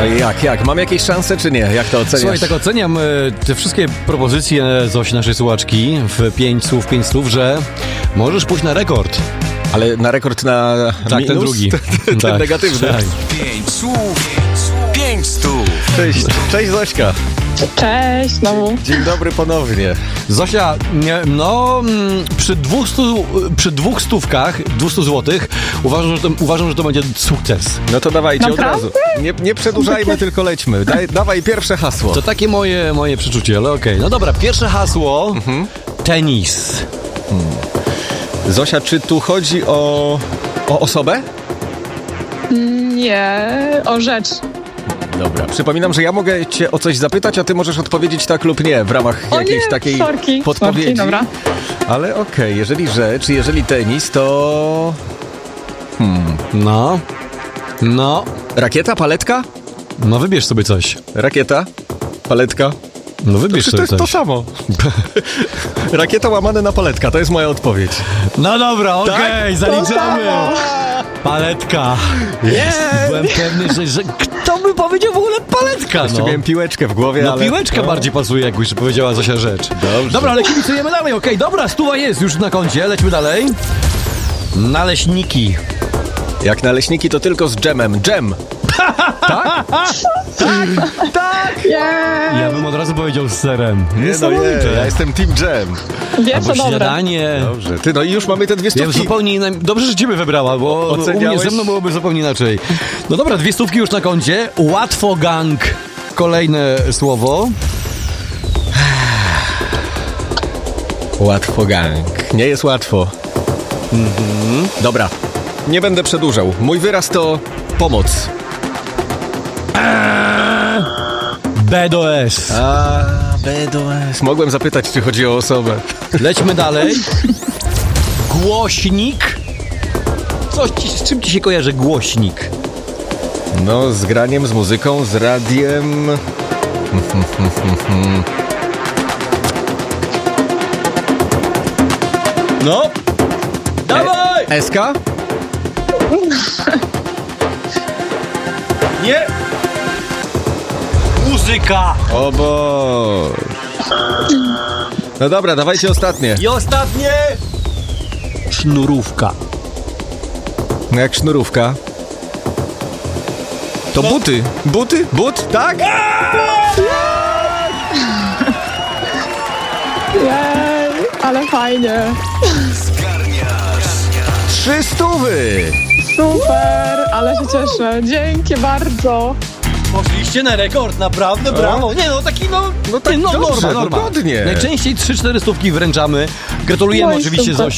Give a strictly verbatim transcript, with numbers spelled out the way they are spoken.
No i jak, jak? Mam jakieś szanse, czy nie? Jak to oceniasz? Słuchaj, tak oceniam y, te wszystkie propozycje Zosi, naszej słuchaczki, w pięć słów, pięć słów, że możesz pójść na rekord. Ale na rekord na Tak, minus? ten drugi. Ten, ten tak, negatywny. Tak. Pięć słów, pięć stów. Cześć, cześć Zośka. Cześć, znowu. Dzień dobry ponownie. Zosia, nie, no mm, przy dwustu, przy dwóch stówkach, dwieście złotych, uważam, że to, uważam, że to będzie sukces. No to dawajcie Naprawdę? od razu. Nie, nie przedłużajmy, tylko lećmy. Daj, dawaj pierwsze hasło. To takie moje, moje przeczucie, ale okej. No dobra, pierwsze hasło, mhm. tenis. Zosia, czy tu chodzi o, o osobę? Nie, o rzecz. Dobra. Przypominam, że ja mogę cię o coś zapytać, a ty możesz odpowiedzieć tak lub nie w ramach O jakiejś nie, takiej sorki, podpowiedzi. sorki, dobra. Ale okej, okay, jeżeli rzecz, jeżeli tenis, to... Hmm. No, no, Rakieta, paletka? no wybierz sobie coś. Rakieta, paletka. No wybierz To, to sobie jest coś. to samo. Rakieta łamane na paletka, to jest moja odpowiedź. No dobra, okej, okay, zaliczamy. Paletka. Yes. Byłem pewny, że, że kto by powiedział w ogóle paletka, Jeszcze no. miałem piłeczkę w głowie, No ale... piłeczka no. bardziej pasuje, jak już powiedziała Zosia rzecz. Dobrze. Dobra, ale kibicujemy dalej, okej, okay, dobra, stuwa jest już na koncie, lećmy dalej. Naleśniki. Jak naleśniki, to tylko z dżemem. Dżem! Tak? Tak! Yeah. Ja bym od razu powiedział z serem. Nie, no Niesamowite. nie, ja jestem team dżem. Wiesz, Albo co dobre. śniadanie. Dobrze. Ty, no i już mamy te dwie Ja stówki. zupełnie inna... Dobrze, że ciebie wybrała, bo Oceniałeś? u mnie ze mną byłoby zupełnie inaczej. No dobra, dwie stówki już na koncie. Łatwo gang. Kolejne słowo. Łatwo gang. Nie jest łatwo. Mhm. Dobra. Nie będę przedłużał. Mój wyraz to pomoc. B do S. A, B do S. Mogłem zapytać, czy chodzi o osobę. Lećmy dalej. Głośnik. Coś ci, z czym ci się kojarzy głośnik? No, z graniem, z muzyką, z radiem. No. Dawaj! E- Eska? Nie. Muzyka. O Boże. No dobra, dawajcie ostatnie. I ostatnie. Sznurówka. No jak sznurówka. To buty. Buty? But? Tak? Jej, ale fajnie. Trzy stówy. Super, ale się cieszę. Dzięki bardzo. Poszliście na rekord, naprawdę, brawo. Nie no, taki no, No tak nie, no dobrze, norma, norma. no godnie. Najczęściej trzy cztery stówki wręczamy. Gratulujemy No i oczywiście super. Zosiu.